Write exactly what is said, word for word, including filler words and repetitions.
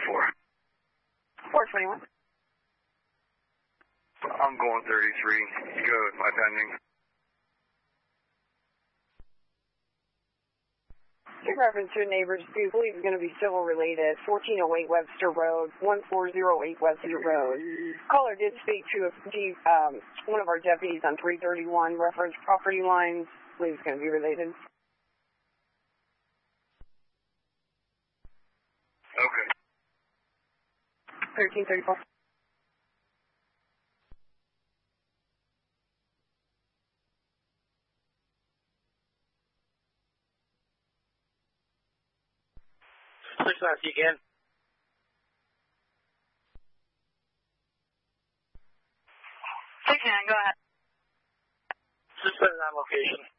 for? four twenty-one. I'm going thirty-three. Good, my pending. In reference to a neighbor's dispute, believe is going to be civil related. fourteen oh eight Webster Road, one four zero eight Webster Road. Caller did speak to a, um, one of our deputies on three thirty-one, reference property lines. Believe it's going to be related. Okay. thirteen thirty-four. six ninety again. six nine, go ahead. six ninety-nine location.